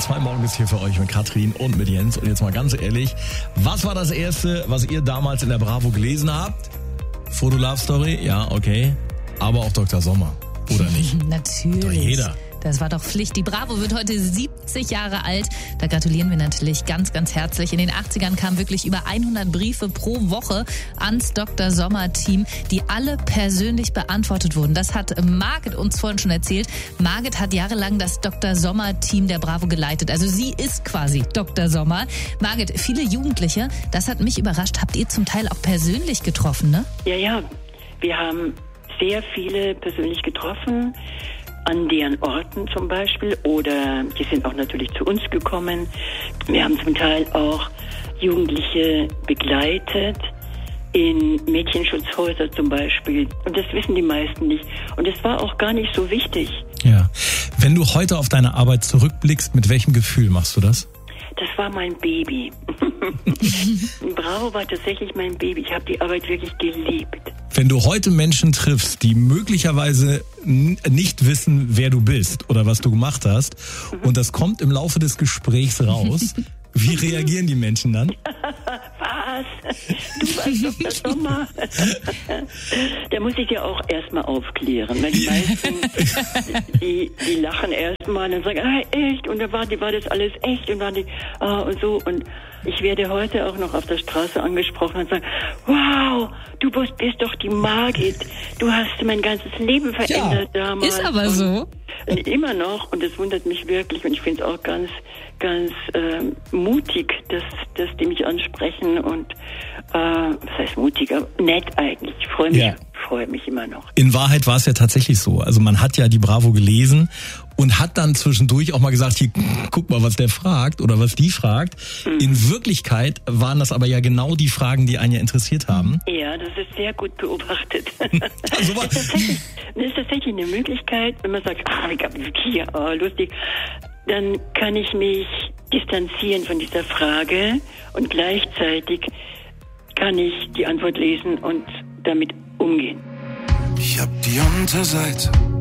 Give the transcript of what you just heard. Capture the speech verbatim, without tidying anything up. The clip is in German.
zwei morgens hier für euch mit Katrin und mit Jens. Und jetzt mal ganz ehrlich, was war das Erste, was ihr damals in der Bravo gelesen habt? Foto Love Story? Ja, okay. Aber auch Doktor Sommer, oder nicht? Natürlich. Doch jeder. Das war doch Pflicht. Die Bravo wird heute siebzig Jahre alt. Da gratulieren wir natürlich ganz, ganz herzlich. In den achtzigern kamen wirklich über hundert Briefe pro Woche ans Doktor Sommer-Team, die alle persönlich beantwortet wurden. Das hat Margit uns vorhin schon erzählt. Margit hat jahrelang das Doktor Sommer-Team der Bravo geleitet. Also sie ist quasi Doktor Sommer. Margit, viele Jugendliche, das hat mich überrascht. Habt ihr zum Teil auch persönlich getroffen, ne? Ja, ja. Wir haben sehr viele persönlich getroffen. An deren Orten zum Beispiel, oder die sind auch natürlich zu uns gekommen. Wir haben zum Teil auch Jugendliche begleitet in Mädchenschutzhäuser zum Beispiel. Und das wissen die meisten nicht. Und es war auch gar nicht so wichtig. Ja. Wenn du heute auf deine Arbeit zurückblickst, mit welchem Gefühl machst du das? Das war mein Baby. Bravo war tatsächlich mein Baby. Ich habe die Arbeit wirklich geliebt. Wenn du heute Menschen triffst, die möglicherweise n- nicht wissen, wer du bist oder was du gemacht hast, mhm. und das kommt im Laufe des Gesprächs raus, wie reagieren die Menschen dann? Was? Du warst Doktor Sommer? Da muss ich ja auch erstmal aufklären, weil die meisten, die, die lachen erstmal und sagen, ah, echt? Und da war, die, war das alles echt? Und waren die, ah, und so. Und ich werde heute auch noch auf der Straße angesprochen und sagen, wow, du bist, bist doch die Margit. Du hast mein ganzes Leben verändert ja, damals. Ist aber so. Und immer noch, und das wundert mich wirklich, und ich finde es auch ganz, ganz äh, mutig, dass, dass die mich ansprechen und, äh, was heißt mutig, aber nett eigentlich. Ich freue mich, ja. freue mich immer noch. In Wahrheit war es ja tatsächlich so. Also man hat ja die Bravo gelesen und hat dann zwischendurch auch mal gesagt, hier, guck mal, was der fragt oder was die fragt. Mhm. In Wirklichkeit waren das aber ja genau die Fragen, die einen ja interessiert haben. Ja, das ist sehr gut beobachtet. Also, das, ist tatsächlich, das ist tatsächlich eine Möglichkeit, wenn man sagt, ah, hier, oh, lustig, dann kann ich mich distanzieren von dieser Frage und gleichzeitig kann ich die Antwort lesen und damit umgehen. Ich hab die Unterseite